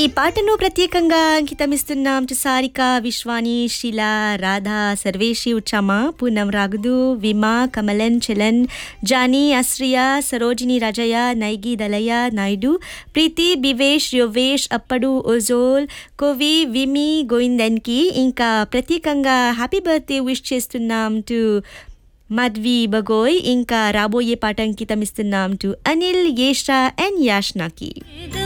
పాటను ప్రత్యేకంగా అంకితమిస్తున్నాం టు సారిక, విశ్వాని, శిల, రాధ, సర్వేషి, ఉచ్చమ, పూనం రాగుదు, విమా, కమలన్, చలన్, జానీ, అశ్రియ, సరోజిని, రజయ, నైగి, దలయ, నాయుడు, ప్రీతి, బివేష్, యోవేష్, అప్పడు, ఓజోల్, కోవి, విమి, గోవిందన్కి ఇంకా ప్రత్యేకంగా హ్యాపీ బర్త్డే విష్ చేస్తున్నాం టు మాధవి బగోయ్. ఇంకా రాబోయే పాట అంకితమిస్తున్నాం టు అనిల్, యేషా అండ్ యాష్నాకి.